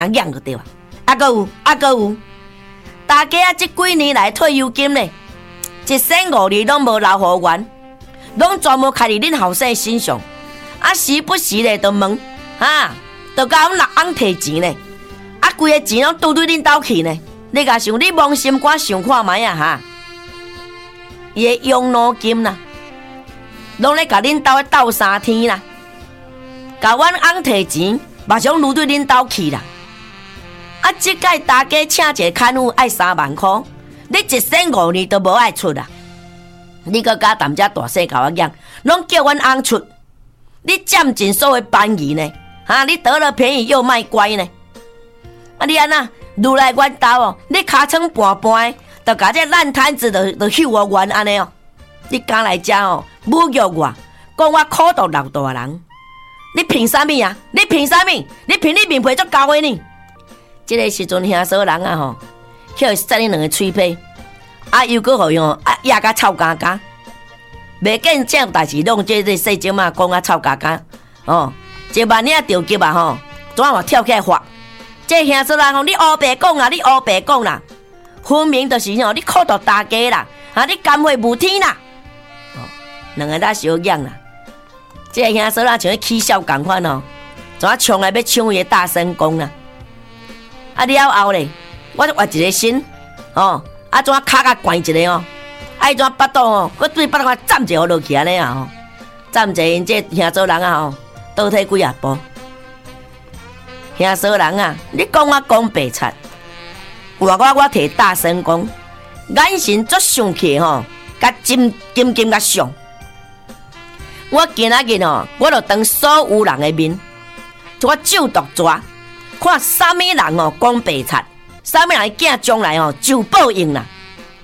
养就对啊。还有，大家啊，这几年来退休金呢，一生5年拢无留互阮，拢专门开伫恁后生身上。啊，时不时咧，就问，就甲阮六翁摕钱呢。啊，规个钱拢拄对恁兜去呢。你甲想，你扪心肝想看卖啊伊个养老金啦，拢咧甲恁兜咧斗3天啦。甲阮翁摕钱，马上愈对恁兜去啦。啊，即届大家请一个看护爱3万块，你一生5年都无爱出啦。你搁甲淡遮大细甲我养，拢叫阮翁出，你占尽所有便宜呢？你得了便宜又卖乖呢？啊，你安那愈来阮兜哦，你尻川半半的，就甲这烂摊子就秀我冤安尼哦。你敢来遮哦，侮辱我，讲我苦毒老大人，你凭啥物啊？你凭啥物？你凭你面皮足厚的呢？这个时阵兄嫂人啊吼，去塞你两个喙皮，又搁互伊哦，压甲臭嘎嘎，袂见这代志，弄这细节嘛讲啊臭嘎嘎哦，一万领着急啊吼，怎啊跳起来发？这兄嫂人吼，你黑白讲啦，你黑白讲啦，分明就是吼，你苦毒大家啦，你甘会无天啦，两个在相养啦。这兄嫂人像起笑共款哦，怎啊冲来要抢伊的大神功啦？了后咧，我就挖一个心，怎啊骹甲关一个哦，怎啊巴肚哦，我对巴肚站一个落去安尼啊吼，站一个因这兄嫂人啊吼，倒退几啊步。兄嫂人啊，你讲我讲白贼，我摕大神功，眼神足上去吼，甲金甲上。我今仔日吼，我就当所有人的面，我手毒抓。看啥物人哦讲白贼，啥物人囝将来哦就报应啦。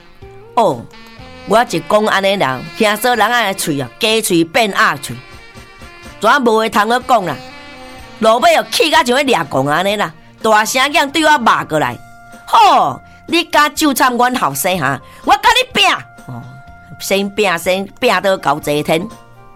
我一讲安尼人，兄嫂人的喙啊，鸡喙变鸭喙，怎啊无话通去讲啦？落尾哦气甲像咧掠讲安尼啦，大声讲对我骂过来。你敢纠缠阮后生哈？我甲你拼！先拼到高济天。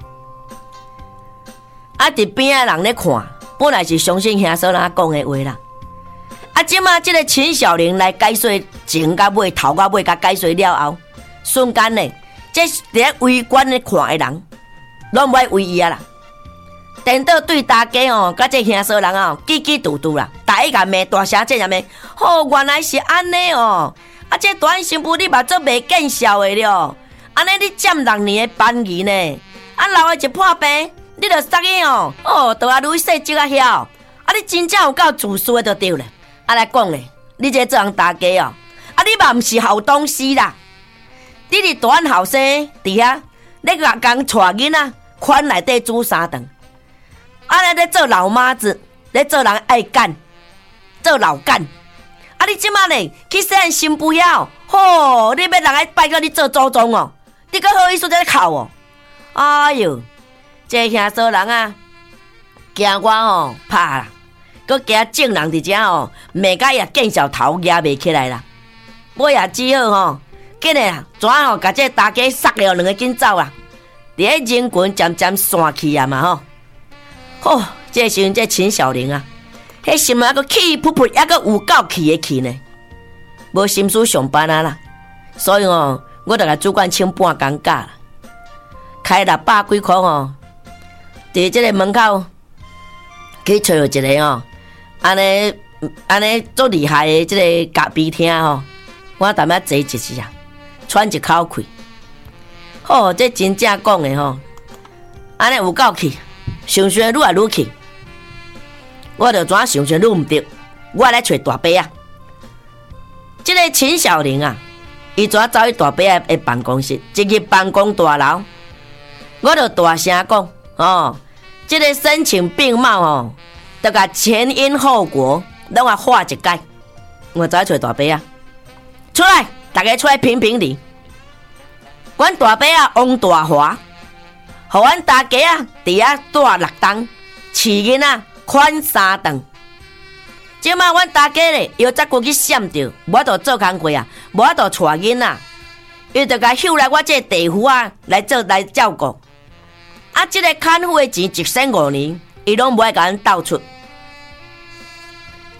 伫边的人咧看。本来是相信兄嫂人讲的话啦，即马这个秦小玲来解说前甲尾头甲尾甲解说了后，瞬间呢，这伫围观咧看的人，拢不爱为伊啊啦。等到对大家哦，甲这兄嫂人哦，叽嘟嘟啦，大家甲骂大声这样骂，原来是安尼哦，这短媳妇你嘛做袂见笑的了，安尼你占6年的便宜呢，老的一破病。你著杀伊哦，都愈细只啊晓，你真正有够自私的就对了。来讲咧，你这做人大家哦，你嘛毋是好东西啦。你伫大汉后生伫遐，你共带囡仔，款内底煮3顿，你咧做老妈子，咧做人爱干，做老干。你即马咧去洗人新妇遐哦，你要人来拜到你做祖宗哦，你搁好意思在哭哦？哎哟！这兄嫂人啊，惊我哦拍啦，搁惊正人伫遮哦，骂甲也见小头压袂起来啦。我也只好吼，紧诶啦，怎吼甲这大家杀了2个紧走啦。伫咧人群渐渐散去啊嘛吼。这时阵这秦小玲啊，迄心还阁气噗噗，还阁有够气的气呢，无心思上班啊啦。所以哦，我就甲主管请半工假啦，开600几块哦。伫这个门口去找一个哦，安尼足厉害的这个咖啡厅哦，我淡仔坐一下，喘一口气。这真正讲的吼，安尼有够气，想愈来愈气。我就怎想愈毋对，我来找大伯啊。这个秦小玲啊，伊怎走去大伯的办公室，一入办公大楼，我就大声讲。这个声情并茂哦，都甲前因后果拢啊画一解。我走去找大伯啊，出来，大家出来评评理。阮大伯啊，王大华，互阮大家啊，伫遐住6栋，饲囡仔，款3顿。即马阮大家咧，又再过去闪着，无度做工课啊，无度带囡仔，伊就甲秀来我这地夫啊来照顾。这个看护的钱1生5年，伊拢无爱甲阮斗出。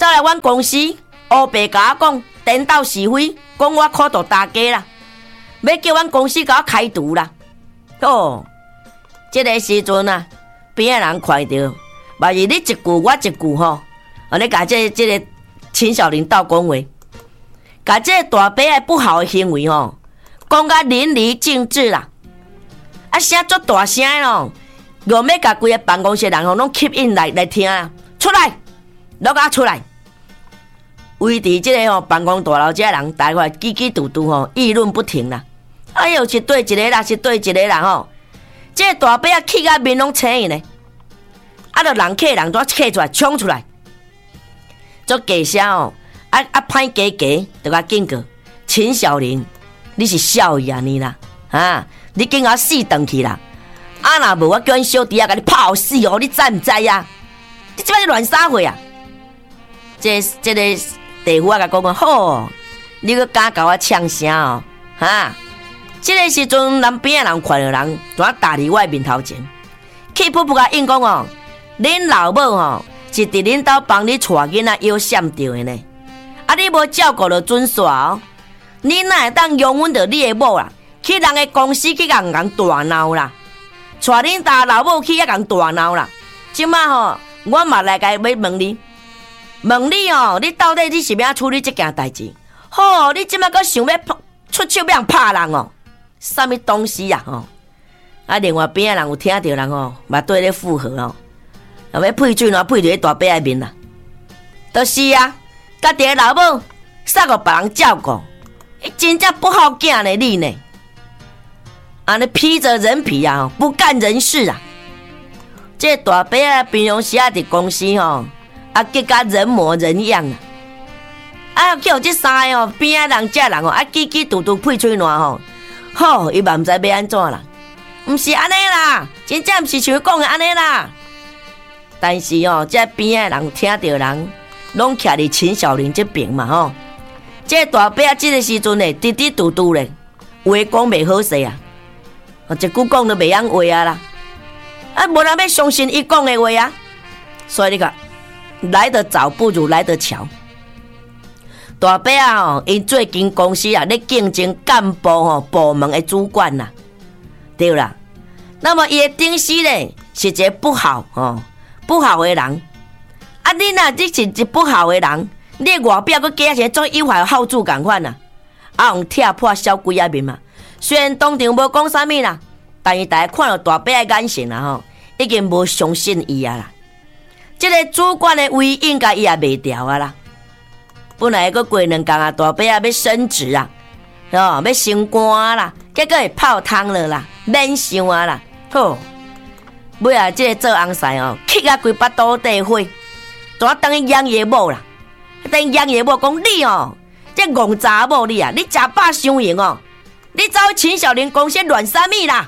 走来阮公司，黑白甲我讲，颠倒是非，讲我苦度大家啦，要叫阮公司甲我开除啦。哦，这个时阵啊，边仔人看到，嘛是你一句我一句吼，你甲这个秦小玲斗讲话，甲这个大伯的不好的行为吼，讲甲淋漓尽致啦。啊，声足大声咯，要甲规个办公室人吼拢吸引来听啊！出来，落甲出来！围伫这个办公大楼这人，大概叽叽嘟嘟吼，议论不停啦。哎呦，是对一个啦，是对一个啦吼。这个大伯啊，气甲面拢青呢。啊，就人客人都客出来，冲出来，做假声哦。歹加，就甲警告秦小玲，你是少爷呢啦，啊，你紧甲死转去啦！啊，若无我叫阮小弟啊，甲你泡死哦，你知毋知啊？你即摆乱撒货啊！这个地夫啊，甲讲好，你阁敢甲我呛声哦，哈！这个时阵，南边的人看到人，就打伫我面头前，气噗噗甲应讲哦，恁老母吼是伫恁兜帮你带囡仔腰闪着的呢，啊，你无照顾着准煞哦，你哪会当容忍着你的某啦，去人的公司去甲人大闹啦，带恁大老母去甲人大闹啦，即马吼，我嘛来甲要问你哦，你到底你是要处理这件代志？吼，你即马阁想要出手要拍人哦？什么东西啊？吼！啊，另外边的人有听到人哦，嘛对咧附和哦，要配水喏，配伫大伯的面啦。就是啊，家己的老母煞互别人照顾，真正不好囝呢你呢？安尼披着人皮啊，不干人事啊！这大伯啊，平常时啊伫公司吼，啊结甲人模人样啊！啊，叫这三个哦，边仔人、这人哦，啊叽叽嘟嘟配嘴烂吼。吼，伊嘛毋知要安怎啦，毋是安尼啦，真正毋是像伊讲的安尼啦。但是哦，这边的人听到人，拢徛伫秦小玲这边嘛吼。这大伯啊，这个时阵呢，滴滴嘟嘟咧，话讲袂好势啊，一句讲都袂晓话啊啦。啊，无人要相信伊讲的话啊，所以你看，来得早不如来得巧。大伯啊，吼，因最近公司啊，咧竞争干部吼部门的主管啦，对啦。那么伊的顶司咧是一个不好的人。啊，你若你是一不好的人，你外表佫加起做有害好处共款啦，啊，用踢破小鬼仔面嘛。虽然当场无讲啥物啦，但是大家看到大伯的眼神啦吼，已经无相信伊啊啦。这个主管的位应该伊也袂调啊啦。本来个过2工啊，大伯啊要升职啊，要升官啦，结果会泡汤了啦，免想啊啦，吼！尾啊，这个做翁婿哦，气啊规巴肚底火，怎等于养爷某啦？等于养爷某讲你哦，这戆查某你啊，你假霸伤人哦，你走去秦小玲公司乱啥物啦？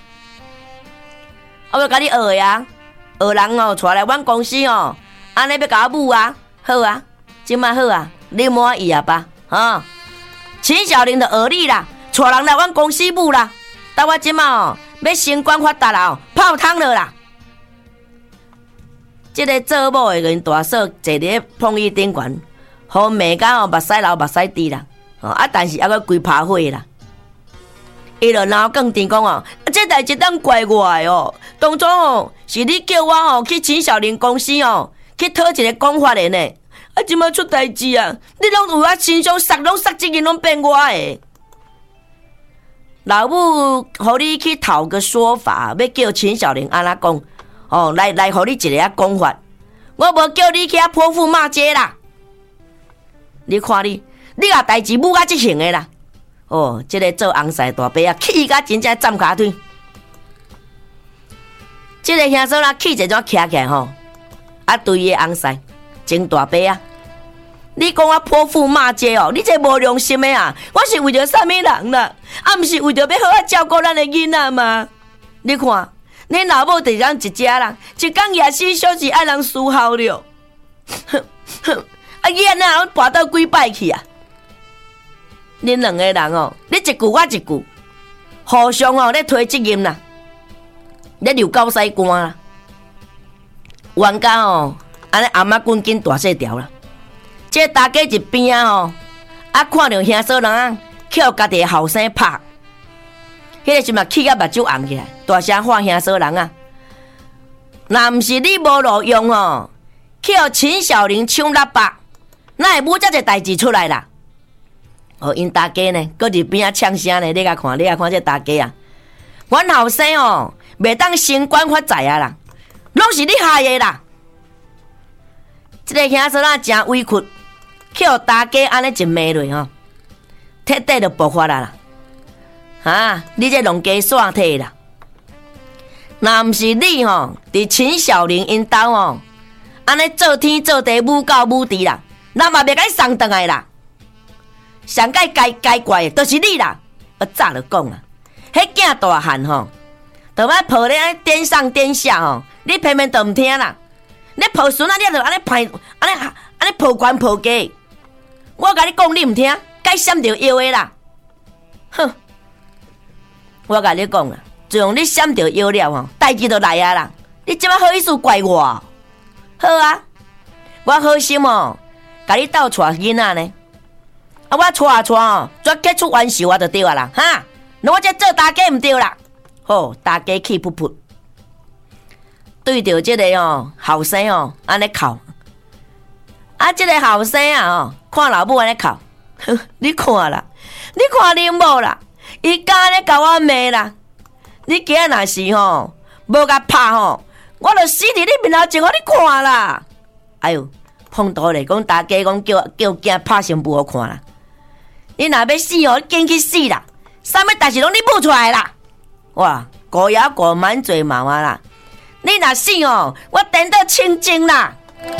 我要甲你学呀，学人哦，带来阮公司哦，安尼要甲我母啊，好啊，即摆好啊。你满意啊吧？啊，秦小玲就学你啦，带人来阮公司母啦。但我即马哦，要升官发达啦哦，泡汤了啦。这个做某的人大嫂坐伫碰椅顶悬，好骂甲哦，目屎流目屎滴啦。啊，但是还佫规拍火啦。伊就闹更甜讲哦，这代志当怪我的哦，当初哦是你叫我哦去秦小玲公司哦去讨一个讲法的呢。啊！即摆出代志啊！你拢为我身上杀，拢杀这个拢变我的。老母，互你去讨个说法，要叫秦小玲安那讲哦，来，互你一个讲法。我无叫你去泼妇骂街啦。你看你啊代志母啊即行的啦。哦，这个做翁婿大伯啊，气甲真正站骹腿。这个兄嫂啦，气一种徛起来吼，啊，对伊翁婿。真大伯啊！你讲我泼妇骂街哦，你这无良心的啊！我是为着啥物人啦？啊，毋是为着要好好照顾咱的囡仔吗？你看，恁老母就咱一家人，一天夜死小是爱人伺候了。哼哼，啊，囡仔拢跋到几摆去啊？恁两个人哦，你一句我一句，互相哦咧推责任啦，咧流狗屎汗啦，冤家哦。安尼阿妈滚紧大细条啦， 这大家一边啊看到兄嫂人啊，去互家己的后生拍，迄个时嘛气甲目睭红起来，大声喊兄嫂人啊！若毋是你无路用去互秦小玲抢喇叭，哪会无遮个代志出来啦？因大家呢，搁伫边仔呛声呢，你甲看这大家啊！阮后生袂当升官发财啊啦，拢是你害的啦！这个兄嫂仔真委屈，去互大家安尼一骂落彻底就爆发啦！你这农家耍体啦！若毋是你伫秦小玲因兜安尼做天做地母狗母弟啦，咱嘛袂甲你送倒来啦！上该怪的，就是你啦！我早就讲啊，迄囝大汉就要抱咧颠上颠下你偏偏就毋听啦！你抱孙仔，你就安尼歹，安尼抱悬抱低。我甲你讲，你毋听，该闪着腰的啦！哼！我甲你讲啦，自从你闪着腰了代志就来啊啦！你即摆好意思怪我？好啊，我好心甲你斗带囡仔呢。我带绝结出冤仇就对啊啦！我这做大家毋对啦！好，大家气噗噗，对着这个后生安尼哭，这个后生看老母安尼哭，你看啦，你看恁某啦，伊敢安尼甲我骂啦！你今仔若是无甲拍我就死伫你面头前，互你看啦！哎呦，碰到咧，讲大家讲叫囝拍新妇互看啦！你若要死你紧去死啦！啥物代志拢你舞出来啦！哇，狗咬狗满嘴毛啊啦！你若死我等到清净啦！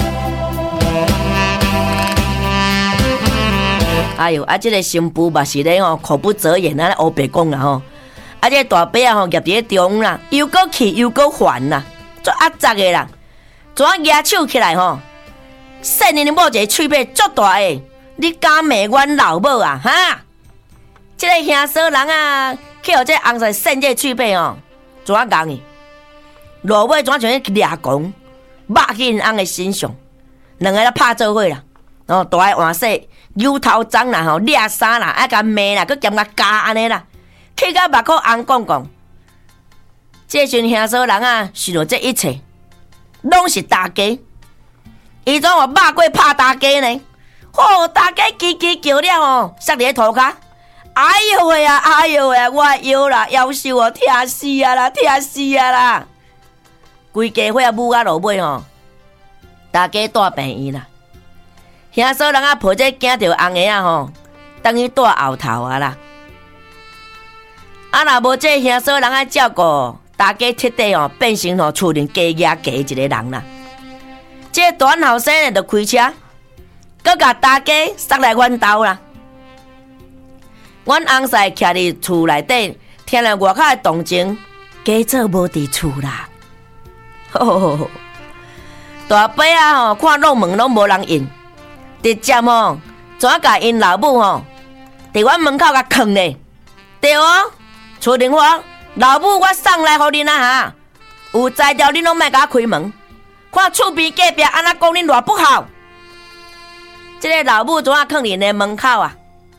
哎呦，这个新妇嘛是咧口不择言啊，黑白讲啦这个大伯啊夹伫中啦，又搁气又搁烦啦，足压杂的啦，怎举手起来细年的某一个喙尾足大的，你敢骂阮老母啊这个兄嫂人啊，去互这红色线这喙尾怎硬的？落尾怎像咧掠狂，肉去因翁的身上，两个咧拍做伙啦，大个换细，油头脏啦掠衫啦，爱甲骂啦，佮兼甲加安尼啦，气甲目眶红光光。这群兄嫂人啊，想到这一切，拢是大家。伊怎肉过拍大家呢？大家叽叽叫了摔伫涂骹。哎呦喂啊！哎呦喂啊！我的腰啦，腰受疼死啊啦，疼死啊啦！规家伙母啊落尾大家带病院啦。兄嫂人啊，抱这惊着红个等于带后头啊啦。若无这兄嫂人啊照顾，大家彻底变成厝里家家一个人啦。这短后生呢，就开车，搁甲大家塞来阮兜啦。阮翁婿徛伫厝内底，听了外口的动静，家做无伫厝啦。大伯啊看弄门拢无人应，直接怎甲因老母伫阮门口甲囥咧。对厝玲花，老母我送来互恁啊有才调恁拢莫甲我开门，看厝边隔壁安怎讲恁偌不好。这个老母怎囥伫咧门口啊？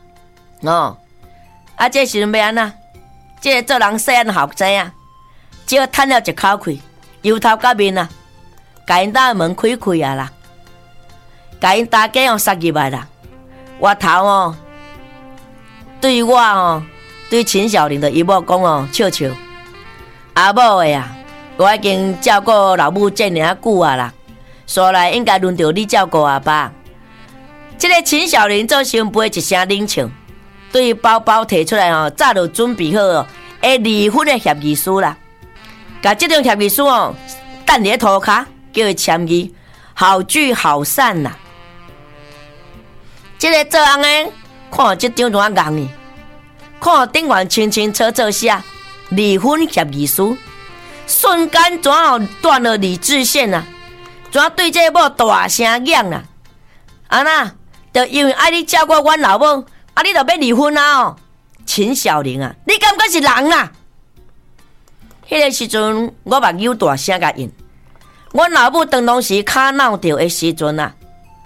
这时阵要安怎？这个做人细汉后生啊，只要叹了一口气，由头到面啊，甲因兜门开啊啦，甲因大家杀入来啦。我头对我对秦小玲的姨母讲笑笑，阿母的啊，我已经照顾老母这么久啊啦，所来应该轮到你照顾阿爸。这个秦小玲做新妇一声冷笑。对包包摕出来早就准备好离婚的协议书啦。甲这张协议书等伫涂骹，叫伊签字，好聚好散啦。这个做翁的看这张怎硬的，看顶面清清楚楚写离婚协议书，瞬间怎断了理智线啊？怎对这某大声嚷啦？就因为爱你照顾阮老母。你就要离婚啊秦小玲啊，你敢不是人啊？迄个时阵，我目睭大声甲应，阮老母当时骹闹着的时阵啊，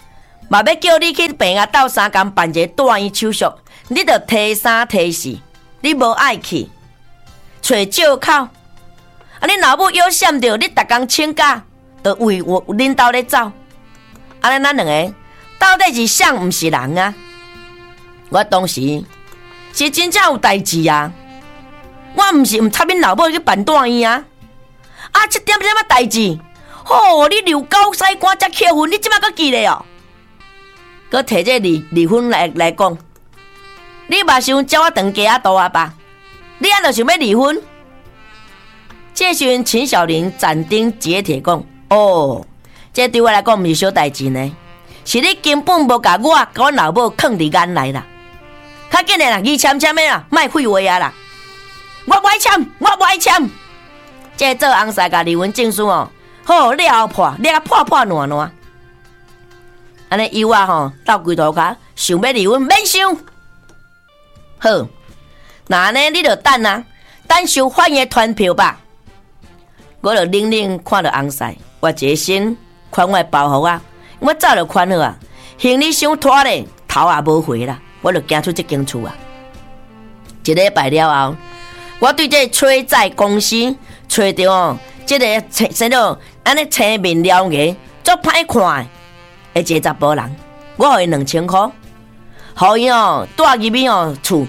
嘛要叫你去病啊斗相共办一个大医手术，你着提三提四，你无爱去，找借口。啊，你老母腰闪着，你逐工请假，着为恁兜咧走。安尼咱两个到底是谁毋是人啊？我当时是真正有代志啊！我毋是插恁老母去办大医啊！啊，这点仔代志，你留高西关才扣分，你即摆搁记咧哦？搁摕这离婚来讲，你嘛想叫我长家大啊吧？你安就想要离婚？这时阵秦小玲斩钉截铁讲：这对我来讲毋是小代志呢，是你根本无甲我老母囥伫眼内啦！较紧的啦，你签的啦，莫废话啊啦！我不爱签，我不爱签。这做翁婿甲离婚证书了后破，破烂。安尼伊我斗规头壳想要离婚，免想。好，那呢你就等啊，等收法院的传票吧。我就冷看到翁婿，我一身款我的包袱啊，我早就款好啊，行李箱拖咧，头也无回啦，我就行出这间厝啊。一礼拜了后，我对这催债公司找到这个生了安尼青面獠牙，足歹看的一个查甫人，我给伊2000块，互伊带入去厝，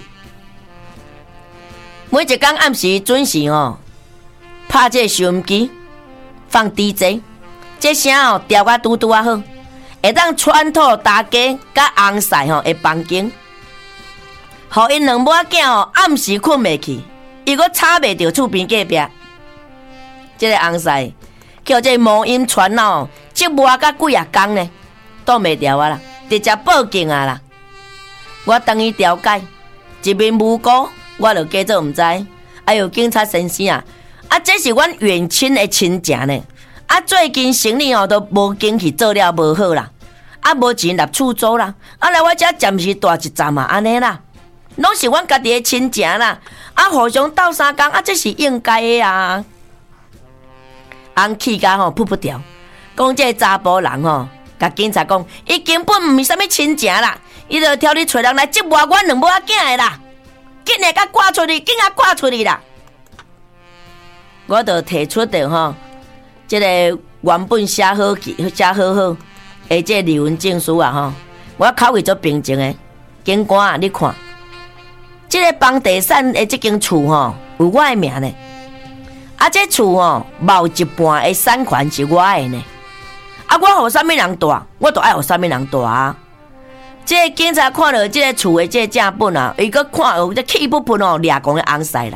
每一天暗时准时拍这收音机，放 DJ， 这声调甲拄啊好，会当穿透大家甲翁婿的房间，互因两母仔暗时困袂去，伊阁吵袂着厝边隔壁。这个翁婿叫这魔音传闹，折磨甲几啊天呢，挡袂牢啊啦，直接报警啊啦。我等伊调解，一面无辜，我就假做毋知。哎呦，警察先生啊，这是阮远亲的亲情呢。啊，最近生理都无经去做了无好啦，啊无钱纳厝租啦，啊来我遮暂时大一站啊，安尼啦，拢是阮家己的亲情啦，啊互相斗相共，啊这是应该的啊。翁气甲扑掉，讲这查甫人甲警察讲，伊根本毋是啥物亲情啦，伊就挑你找人来折磨阮两母仔囝的啦，紧来甲赶出去，紧啊赶出去啦！我就提出着这个原本写好的这离婚证书啊我口气足平静的，警官啊，你看，这个房地产的这间厝有我的名呢。啊，这厝某一半的产权是我的呢。啊，我互啥物人住，我就爱互啥物人住啊。这个警察看到这个厝的这个正本啊，伊阁看有这气不喷掠讲的翁婿啦。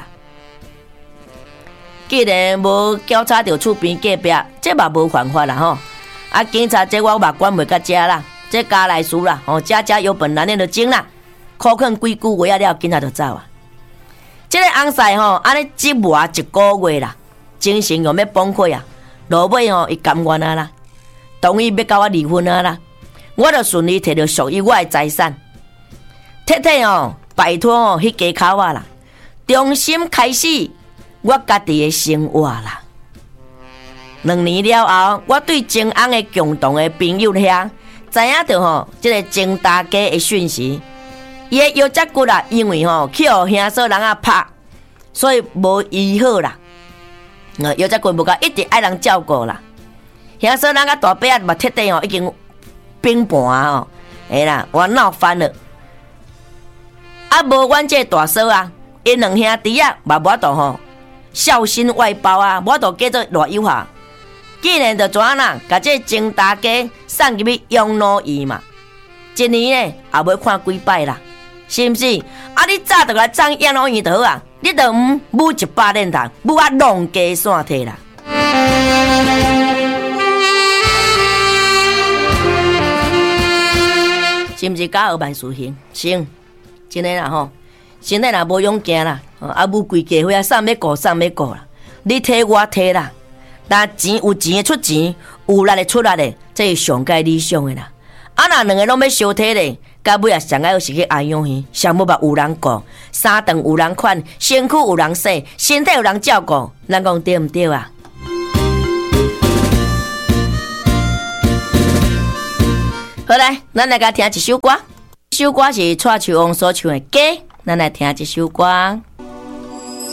既然无交叉到厝边隔壁，这嘛无犯法啦啊，警察这我嘛管袂到遮啦，这家内事啦家有本难念的经啦，苦劝几句话了，警察就走啊。这个翁婿安尼折磨1个月啦，精神又要崩溃啊！落尾伊甘愿啊啦，同意要甲我离婚啊啦，我就顺利摕到属于我的财产，彻底摆脱迄家口啊啦，重新开始我家己的生活啦。2年了后，我对前翁的共同的朋友遐知影到这个前大家的讯息。伊的腰脊骨啦，因为去互兄嫂人拍，所以无医好啦。腰脊骨无够，一直爱人照顾啦。兄嫂人大伯嘛彻底已经冰盘啊啦，我闹翻了。啊，无阮这大嫂啊，因2兄弟啊，嘛无法度孝心外包啊，无法度叫做偌友好。既然就怎啦，甲这前大家送入去养老院嘛，一年呢也要看几摆啦。是毋是？啊！你早就来装养老院就好啊！你就母100年头，母啊弄家散体啦。是毋是假学万事兴？行，真诶啦身体若无勇行啦，啊母规家伙啊，送要顾啦。你替我替啦，但钱有钱诶出钱，有力诶出力诶，这是上界理想诶啦。啊，若2个拢要相体咧。到尾也上爱是去安养院，上要有人顾，衫顿有人款，身躯有人洗，身体有人照顾，咱讲对毋对啊？ 好来，咱来甲听一首歌，这首歌是蔡秋王所唱的《歌》，咱来听这首歌。